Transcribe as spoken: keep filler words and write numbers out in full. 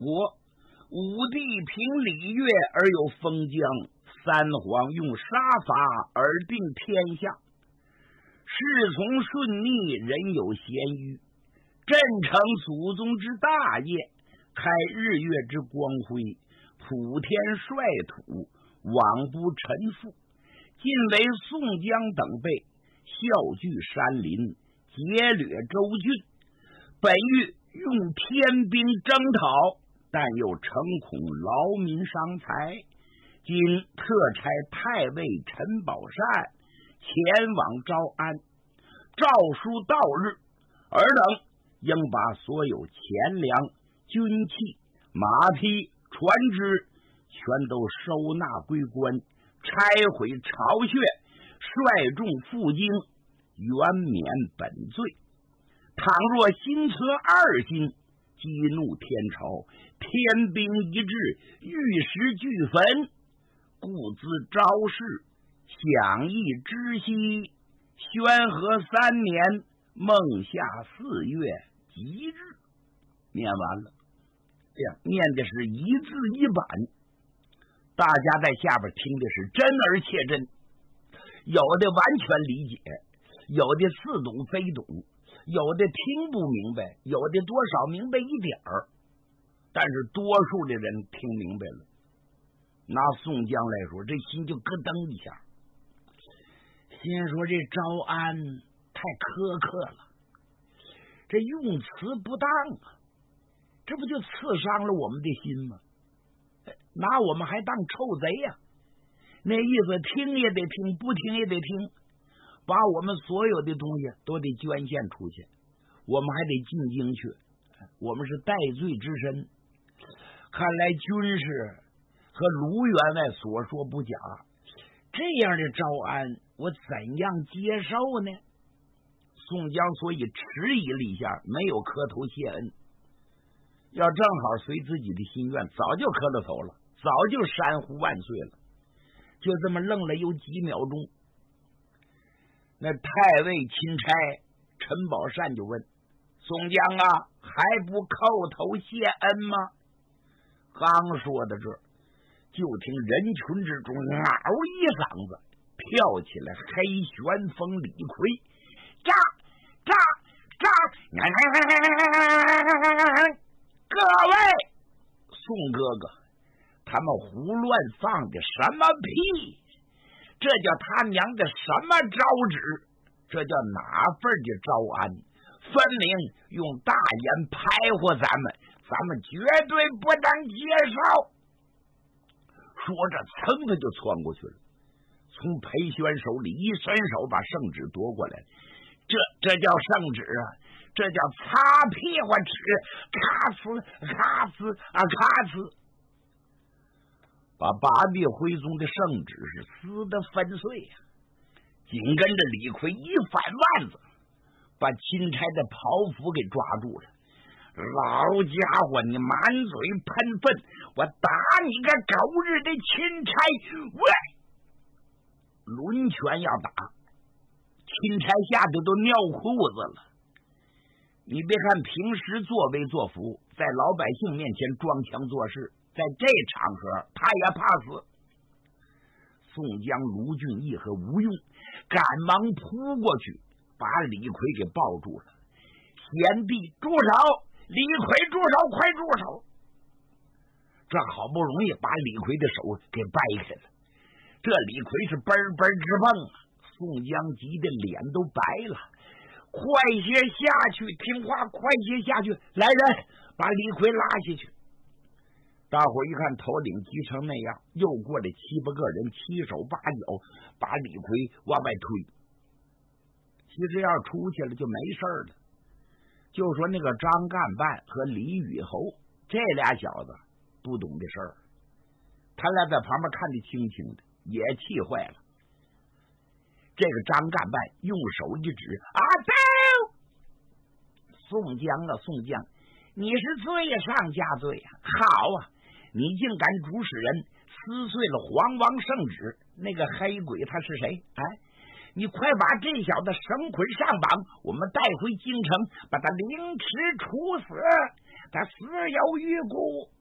我武帝凭礼乐而有封疆，三皇用杀法而定天下。事从顺逆，人有咸鱼。朕承祖宗之大业，开日月之光辉，普天率土，罔不臣附。尽为宋江等辈，效聚山林，劫掠州郡。本欲用天兵征讨，但又诚恐劳民伤财，今特差太尉陈宝善前往招安，诏书到日，尔等应把所有钱粮、军器、马匹、船只全都收纳归官，拆毁巢穴，率众赴京，原免本罪。倘若心存二心，激怒天朝，天兵一至，玉石俱焚，故自昭示，享义之息，宣和三年孟夏四月吉日。念完了，哎呀，念的是一字一板，大家在下边听的是真而且真，有的完全理解，有的似懂非懂，有的听不明白，有的多少明白一点儿，但是多数的人听明白了。拿宋江来说，这心就咯噔一下，心说这招安太苛刻了，这用词不当啊，这不就刺伤了我们的心吗？拿我们还当臭贼呀、啊？那意思听也得听，不听也得听，把我们所有的东西都得捐献出去，我们还得进京去，我们是戴罪之身。看来军事和卢员外所说不假，这样的招安我怎样接受呢？宋江所以迟疑了一下，没有磕头谢恩，要正好随自己的心愿，早就磕了头了，早就山呼万岁了。就这么愣了有几秒钟，那太尉钦差陈宝善就问宋江啊，还不叩头谢恩吗？刚说到这儿，就听人群之中嗷一嗓子，跳起来黑旋风李逵，炸炸炸！各位宋哥哥，他们胡乱放的什么屁？这叫他娘的什么招旨？这叫哪份的招安？分明用大言拍活咱们，咱们绝对不能接受。说着噌的就窜过去了，从裴宣手里一伸手把圣旨夺过来，这这叫圣旨啊，这叫擦屁股纸，咔呲咔呲啊咔呲，把八臂徽宗的圣旨是撕得粉碎呀、啊！紧跟着李逵一反腕子，把钦差的袍服给抓住了。老家伙，你满嘴喷粪，我打你个狗日的钦差！喂，抡拳要打，钦差吓得都尿裤子了。你别看平时作威作福，在老百姓面前装腔作势，在这场合他也怕死。宋江、卢俊义和吴用赶忙扑过去，把李逵给抱住了。贤弟住手！李逵住手！快住手！这好不容易把李逵的手给掰开了，这李逵是嘣嘣直蹦啊！宋江急得脸都白了，快些下去，听话，快些下去！来人，把李逵拉下去！大伙一看头领急成那样，又过来七八个人，七手八脚把李逵往外推。其实要出去了就没事了。就说那个张干办和李雨侯这俩小子不懂的事儿，他俩在旁边看得清清的，也气坏了。这个张干办用手一指，啊，走！宋江啊，宋江，你是罪上加罪啊！好啊，你竟敢主使人撕碎了黄王圣旨，那个黑鬼他是谁？哎，你快把这小子绳捆上绑，我们带回京城，把他凌迟处死。 他死有余辜。